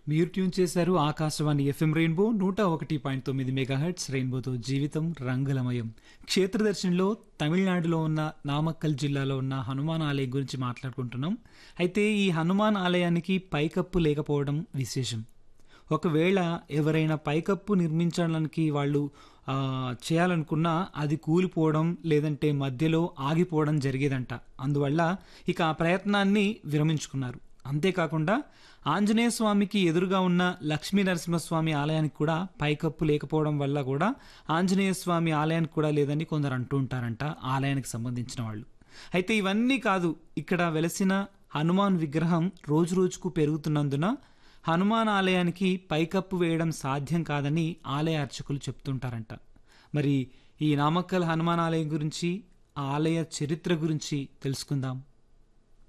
మీరు ట్యూన్ చేశారు Akashvani FM rainbow 101.9 megahertz. రెయిన్బోతో జీవితం రంగులమయం. క్షేత్రదర్శన్లో తమిళనాడులో ఉన్న నామక్కల్ జిల్లాలో ఉన్న హనుమాన్ ఆలయం గురించి మాట్లాడుకుంటున్నాం. అయితే ఈ హనుమాన్ ఆలయానికి పైకప్పు లేకపోవడం విశేషం. ఒకవేళ ఎవరైనా పైకప్పు నిర్మించడానికి వాళ్ళు చేయాలనుకున్నా అది కూలిపోవడం లేదంటే మధ్యలో ఆగిపోవడం జరిగేదంట. అందువల్ల ఇక ఆ ప్రయత్నాన్ని విరమించుకున్నారు. అంతేకాకుండా ఆంజనేయ స్వామికి ఎదురుగా ఉన్న లక్ష్మీ నరసింహస్వామి ఆలయానికి కూడా పైకప్పు లేకపోవడం వల్ల కూడా ఆంజనేయ స్వామి ఆలయానికి కూడా లేదని కొందరు అంటూ ఉంటారంట, ఆలయానికి సంబంధించిన వాళ్ళు. అయితే ఇవన్నీ కాదు, ఇక్కడ వెలసిన హనుమాన్ విగ్రహం రోజు రోజుకు పెరుగుతున్నందున హనుమాన్ ఆలయానికి పైకప్పు వేయడం సాధ్యం కాదని ఆలయ అర్చకులు చెప్తుంటారంట. మరి ఈ నామక్కల్ హనుమాన్ ఆలయం గురించి, ఆ ఆలయ చరిత్ర గురించి తెలుసుకుందాం.